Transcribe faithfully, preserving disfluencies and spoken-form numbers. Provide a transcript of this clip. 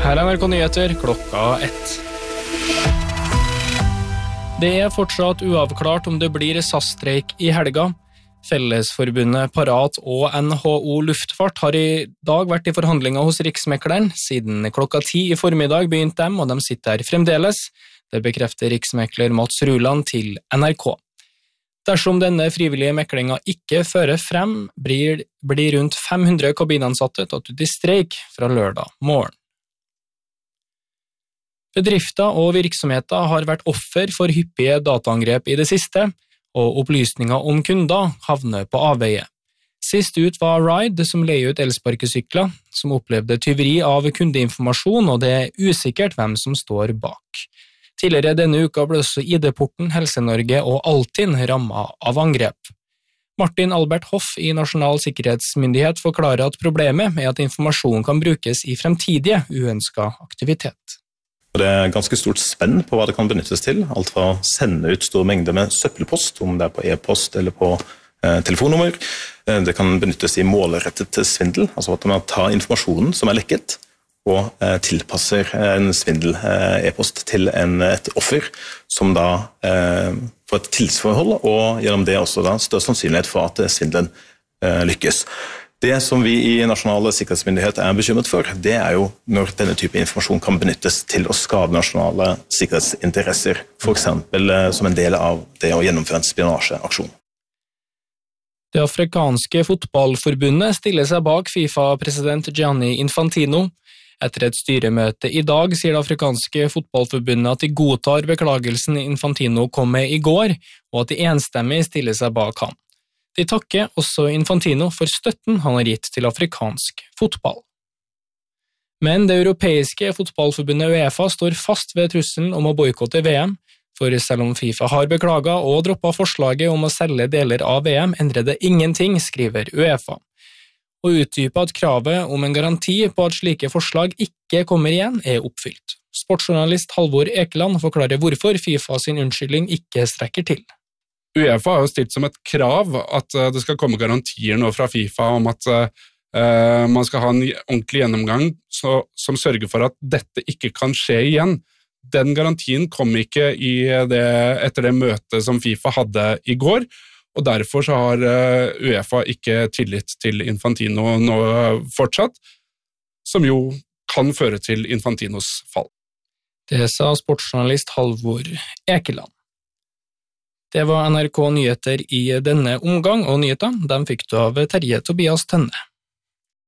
Her er N R K Nyheter klokka ett. Det er fortsatt uavklart om det blir S A S-streik i helga. Fellesforbundet Parat og N H O Luftfart har i dag vært i forhandlinger hos Riksmekleren. Siden klokka ti i formiddag begynte dem, og de sitter her fremdeles. Det bekrefter riksmekler Mats Ruland til N R K. Dersom denne frivillige meklingen ikke fører frem, blir, blir rundt fem hundre kabinansatte tatt ut i streik fra lørdag morgen. Bedrifter og virksomheter har vært offer for hyppige dataangrep i det siste, og opplysninger om kunder havner på avveie. Sist ut var Ride, som leier ut elsparkesykler, som opplevde tyveri av kundeinformasjon, og det er usikkert hvem som står bak. Tidligere denne uka ble også I D-porten, Helse-Norge og Altinn rammet av angrep. Martin Albert Hoff I Nasjonal Sikkerhetsmyndighet forklarer at problemet er at informasjon kan brukes I fremtidige uønsket aktivitet. Det er ganske stort spenn på hva det kan benyttes til, alt fra å sende ut store mengder med søppelpost, om det er på e-post eller på eh, telefonnummer. Det kan benyttes I målrettet svindel, altså at man tar informasjonen som er lekket, og eh, tilpasser en svindel eh, e-post til en, et offer, som da eh, får et tilsforhold, og gjennom det også da større sannsynlighet for at svindelen eh, lykkes. Det som vi I Nasjonal Sikkerhetsmyndighet er bekymret for, det er jo når denne type informasjon kan benyttes til å skade nasjonale sikkerhetsinteresser, for eksempel som en del av det å gjennomføre en spionasjeaksjon. Det afrikanske fotballforbundet stiller seg bak FIFA-president Gianni Infantino. Etter et styremøte I dag sier det afrikanske fotballforbundet at de godtar beklagelsen Infantino kom med I går, og at de enstemmig stiller seg bak ham. De takker også Infantino for støtten han har gitt til afrikansk fotball. Men det europeiske fotballforbundet UEFA står fast ved trusselen om å boykotte VM, for selv om FIFA har beklaget og droppet forslaget om å selge deler av VM, endrer det ingenting, skriver UEFA. Og utdyper at kravet om en garanti på at slike forslag ikke kommer igjen er oppfylt. Sportsjournalist Halvor Ekeland forklarer hvorfor FIFA sin unnskyldning ikke strekker til. UEFA har jo stilt som et krav at det skal komme garantier nå fra FIFA om at uh, man skal ha en ordentlig gjennomgang så, som sørger for at dette ikke kan skje igjen. Den garantien kom ikke I det, etter det møtet som FIFA hadde I går, og derfor så har uh, UEFA ikke tillit til Infantino nå fortsatt, som jo kan føre til Infantinos fall. Det sa sportsjournalist Halvor Ekeland. Det var N R K Nyheter I denne omgang, og nyhetene dem fikk du av Terje Tobias Tønne.